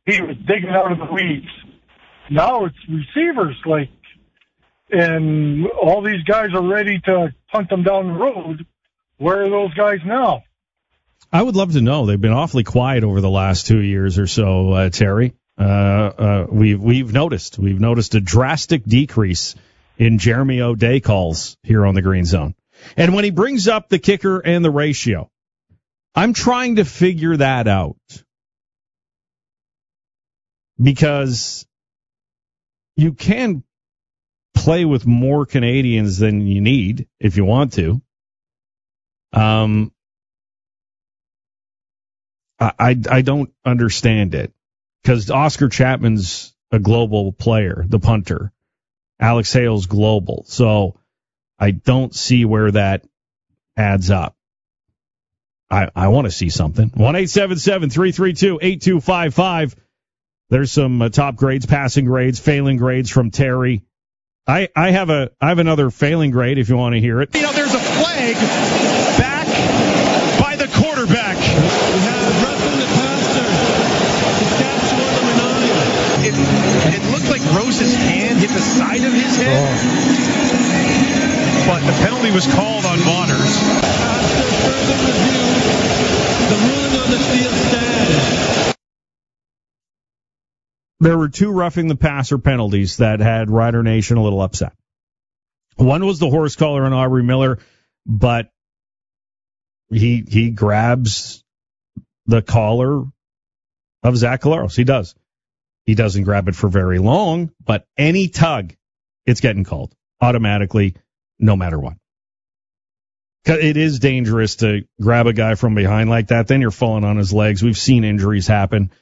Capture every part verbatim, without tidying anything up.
he was digging out of the weeds. Now it's receivers, like, and all these guys are ready to punt them down the road. Where are those guys now? I would love to know. They've been awfully quiet over the last two years or so, uh, Terry. Uh, uh, we've, we've noticed. We've noticed a drastic decrease in Jeremy O'Day calls here on the Green Zone. And when he brings up the kicker and the ratio, I'm trying to figure that out. Because you can play with more Canadians than you need if you want to. Um, I, I, I don't understand it. Because Oscar Chapman's a global player, the punter. Alex Hale's global. So I don't see where that adds up. I, I want to see something. one eight seven seven, three three two, eight two five five. There's some uh, top grades, passing grades, failing grades from Terry. I, I have a I have another failing grade if you want to hear it. You know, there's a flag back by the quarterback. We have roughing the passer. Saskatchewan number nine. It, it looked like Rose's hand hit the side of his head. Oh. But the penalty was called on Waters. After further review, the ruling on the field stands. There were two roughing the passer penalties that had Rider Nation a little upset. One was the horse collar on Aubrey Miller, but he he grabs the collar of Zach Collaros. He does. He doesn't grab it for very long, but any tug, it's getting called automatically, no matter what. It is dangerous to grab a guy from behind like that. Then you're falling on his legs. We've seen injuries happen.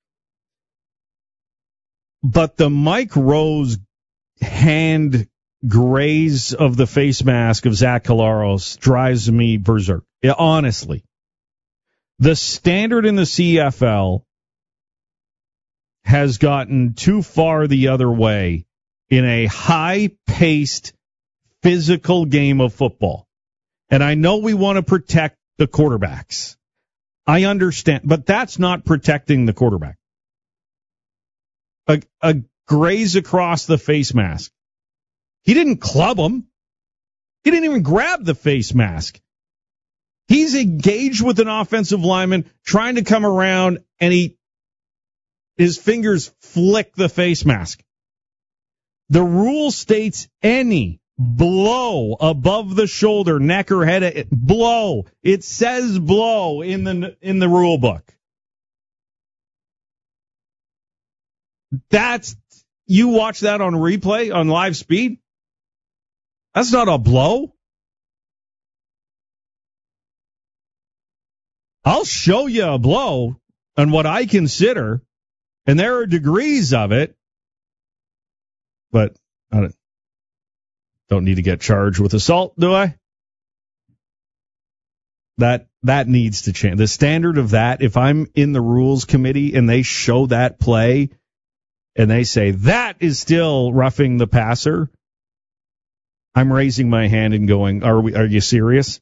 But the Mike Rose hand graze of the face mask of Zach Collaros drives me berserk. Yeah, honestly. The standard in the C F L has gotten too far the other way in a high-paced, physical game of football. And I know we want to protect the quarterbacks. I understand, but that's not protecting the quarterback. A, a graze across the face mask. He didn't club him. He didn't even grab the face mask. He's engaged with an offensive lineman trying to come around, and he his fingers flick the face mask. The rule states any blow above the shoulder, neck or head, blow. It says blow in the in the rule book. That's, you watch that on replay, on live speed? That's not a blow. I'll show you a blow on what I consider, and there are degrees of it, but I don't, don't need to get charged with assault, do I? That, that needs to change. The standard of that, if I'm in the rules committee and they show that play, and they say, that is still roughing the passer, I'm raising my hand and going, are we, are you serious?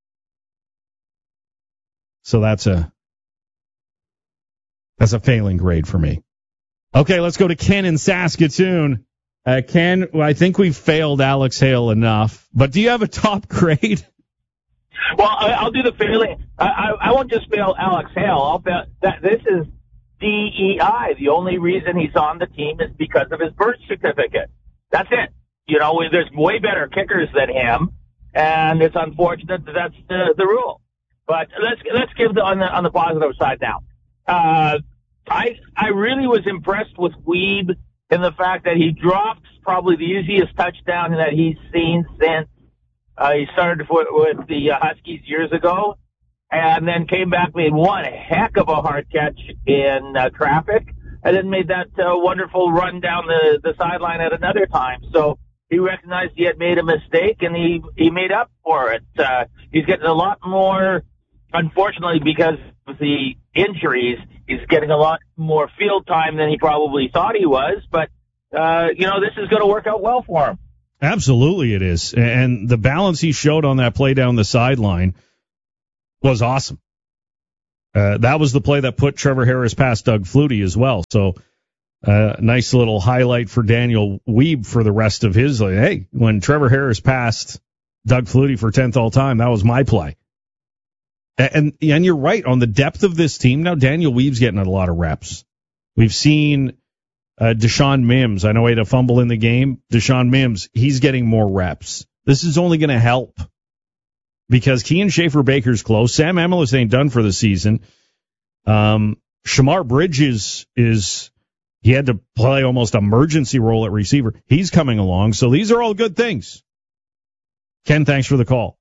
So that's a, that's a failing grade for me. Okay, let's go to Ken in Saskatoon. Uh, Ken, I think we've failed Alex Hale enough, but do you have a top grade? Well, I, I'll do the failing. I, I, I won't just fail Alex Hale. I'll bet that this is D E I. The only reason he's on the team is because of his birth certificate. That's it. You know, there's way better kickers than him, and it's unfortunate that that's the, the rule. But let's let's give the on the on the positive side now. Uh, I I really was impressed with Weeb in the fact that he dropped probably the easiest touchdown that he's seen since uh, he started with, with the uh, Huskies years ago. And then came back, made one heck of a hard catch in uh, traffic, and then made that uh, wonderful run down the, the sideline at another time. So he recognized he had made a mistake, and he, he made up for it. Uh, he's getting a lot more, unfortunately, because of the injuries, he's getting a lot more field time than he probably thought he was. But, uh, you know, this is going to work out well for him. Absolutely it is. And the balance he showed on that play down the sideline was awesome. Uh, that was the play that put Trevor Harris past Doug Flutie as well. So, uh, nice little highlight for Daniel Weeb for the rest of his. Like, hey, when Trevor Harris passed Doug Flutie for tenth all time, that was my play. And, and you're right on the depth of this team. Now, Daniel Weeb's getting a lot of reps. We've seen uh, Deshaun Mims. I know he had a fumble in the game. Deshaun Mims, he's getting more reps. This is only going to help because Kean Schaefer-Baker's close. Sam Emilus ain't done for the season. Um, Shamar Bridges is, he had to play almost emergency role at receiver. He's coming along. So these are all good things. Ken, thanks for the call.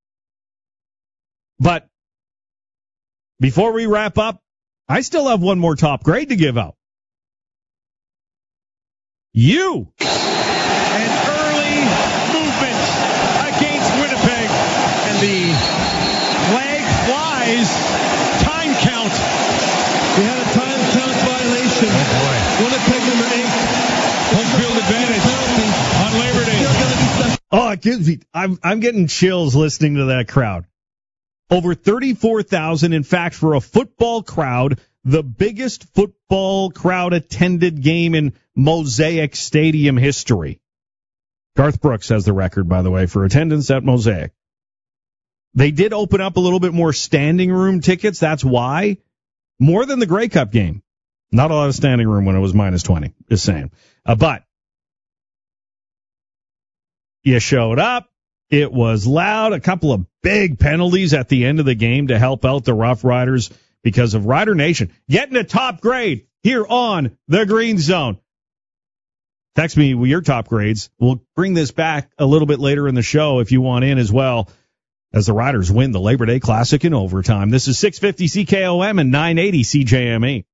But before we wrap up, I still have one more top grade to give out. You. An early movement against Winnipeg. And the flag flies. Time count. We had a time count violation. Oh, boy. Winnipeg number eight. Home field advantage on Labor Day. Oh, it gives me, I'm, I'm getting chills listening to that crowd. Over thirty-four thousand, in fact, for a football crowd, the biggest football crowd attended game in Mosaic Stadium history. Garth Brooks has the record, by the way, for attendance at Mosaic. They did open up a little bit more standing room tickets. That's why. More than the Grey Cup game. Not a lot of standing room when it was minus twenty. Just saying. Uh, but you showed up. It was loud. A couple of big penalties at the end of the game to help out the Rough Riders because of Rider Nation getting a top grade here on the Green Zone. Text me with your top grades. We'll bring this back a little bit later in the show if you want in as well as the Riders win the Labor Day Classic in overtime. This is six fifty C K O M and nine eighty C J M E.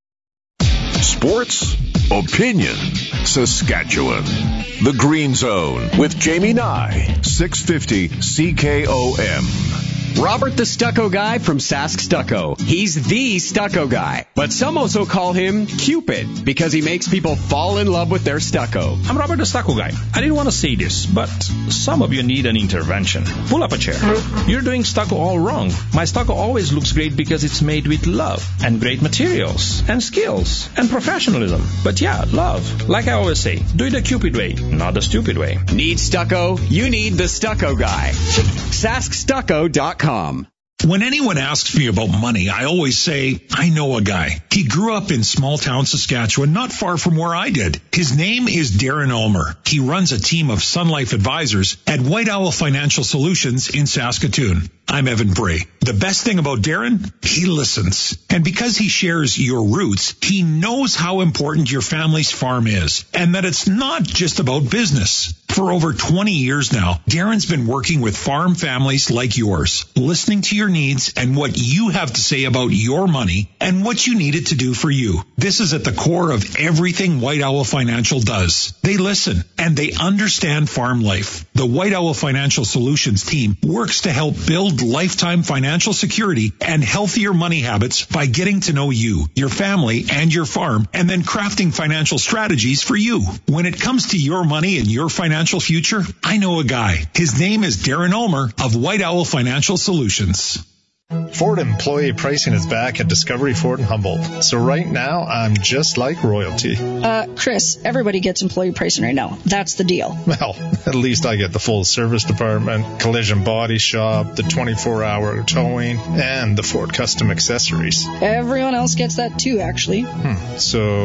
Sports, opinion, Saskatchewan. The Green Zone with Jamie Nye, six fifty C K O M. Robert the Stucco Guy from Sask Stucco. He's the stucco guy, but some also call him Cupid because he makes people fall in love with their stucco. I'm Robert the Stucco Guy. I didn't want to say this, but some of you need an intervention. Pull up a chair. You're doing stucco all wrong. My stucco always looks great because it's made with love and great materials and skills and professionalism. But yeah, love. Like I always say, do it the Cupid way, not the stupid way. Need stucco? You need the Stucco Guy. Sask Stucco dot com. When anyone asks me about money, I always say, I know a guy. He grew up in small town Saskatchewan, not far from where I did. His name is Darren Ulmer. He runs a team of Sun Life advisors at White Owl Financial Solutions in Saskatoon. I'm Evan Bray. The best thing about Darren, he listens. And because he shares your roots, he knows how important your family's farm is and that it's not just about business. For over twenty years now, Darren's been working with farm families like yours, listening to your needs and what you have to say about your money and what you need it to do for you. This is at the core of everything White Owl Financial does. They listen and they understand farm life. The White Owl Financial Solutions team works to help build lifetime financial security and healthier money habits by getting to know you, your family, and your farm, and then crafting financial strategies for you. When it comes to your money and your financial future, I know a guy. His name is Darren Ulmer of White Owl Financial Solutions. Ford employee pricing is back at Discovery Ford in Humboldt. So right now, I'm just like royalty. Uh, Chris, everybody gets employee pricing right now. That's the deal. Well, at least I get the full service department, collision body shop, the twenty-four hour towing, and the Ford custom accessories. Everyone else gets that too, actually. Hmm.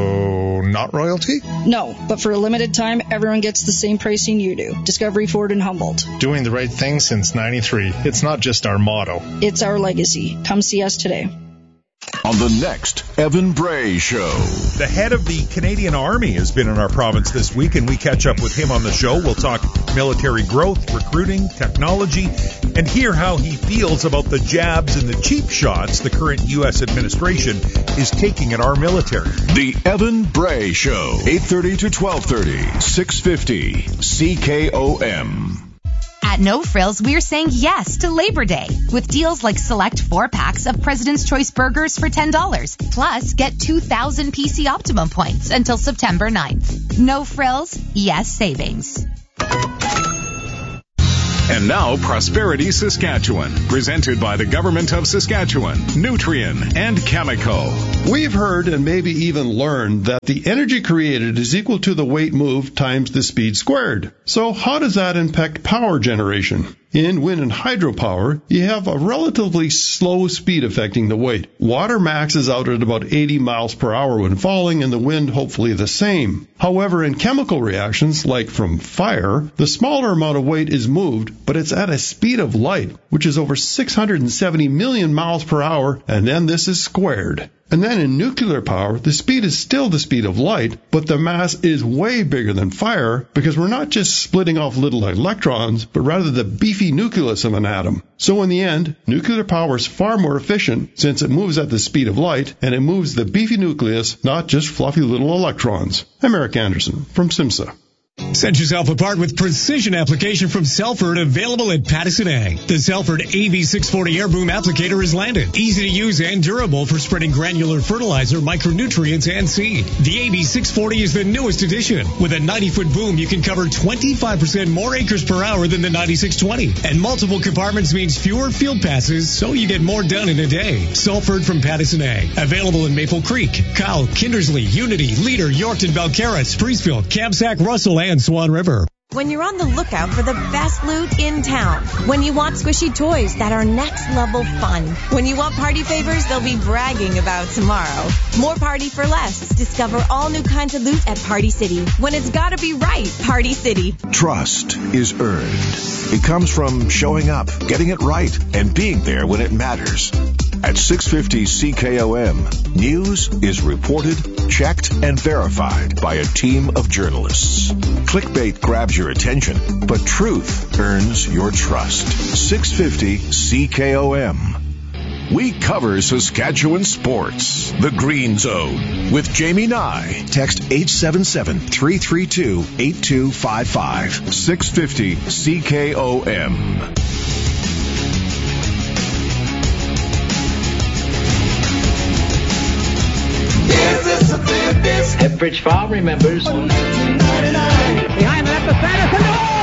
So, not royalty? No, but for a limited time, everyone gets the same pricing you do. Discovery Ford in Humboldt. Doing the right thing since ninety-three. It's not just our motto. It's our legacy. Come see us today. On the next Evan Bray Show. The head of the Canadian Army has been in our province this week, and we catch up with him on the show. We'll talk military growth, recruiting, technology, and hear how he feels about the jabs and the cheap shots the current U S administration is taking at our military. The Evan Bray Show, eight thirty to twelve thirty, six fifty C K O M. At No Frills, we're saying yes to Labor Day with deals like select four packs of President's Choice burgers for ten dollars. Plus, get two thousand P C Optimum points until September ninth. No Frills, yes savings. And now, Prosperity Saskatchewan, presented by the Government of Saskatchewan, Nutrien, and Cameco. We've heard and maybe even learned that the energy created is equal to the weight moved times the speed squared. So how does that impact power generation? In wind and hydropower, you have a relatively slow speed affecting the weight. Water maxes out at about eighty miles per hour when falling, and the wind hopefully the same. However, in chemical reactions, like from fire, the smaller amount of weight is moved, but it's at a speed of light, which is over six hundred seventy million miles per hour, and then this is squared. And then in nuclear power, the speed is still the speed of light, but the mass is way bigger than fire because we're not just splitting off little electrons, but rather the beefy nucleus of an atom. So in the end, nuclear power is far more efficient since it moves at the speed of light, and it moves the beefy nucleus, not just fluffy little electrons. I'm Eric Anderson from SIMSA. Set yourself apart with precision application from Selford, available at Pattison Ag. The Selford A V six forty air boom applicator is landed. Easy to use and durable for spreading granular fertilizer, micronutrients, and seed. The A V six forty is the newest addition. With a ninety-foot boom, you can cover twenty-five percent more acres per hour than the ninety-six twenty. And multiple compartments means fewer field passes, so you get more done in a day. Selford from Pattison Ag. Available in Maple Creek, Kyle, Kindersley, Unity, Leader, Yorkton, Belcarra, Spreesfield, Kamsack, Russell, and Swan River. When you're on the lookout for the best loot in town. When you want squishy toys that are next level fun. When you want party favors they'll be bragging about tomorrow. More party for less. Discover all new kinds of loot at Party City. When it's gotta be right, Party City. Trust is earned. It comes from showing up, getting it right, and being there when it matters. At six fifty C K O M, news is reported, checked, and verified by a team of journalists. Clickbait grabs your attention, but truth earns your trust. six fifty C K O M. We cover Saskatchewan sports. The Green Zone with Jamie Nye. Text eight seven seven, three three two, eight two five five. six fifty C K O M. Pepperidge Farm remembers. Behind that, the Patterson.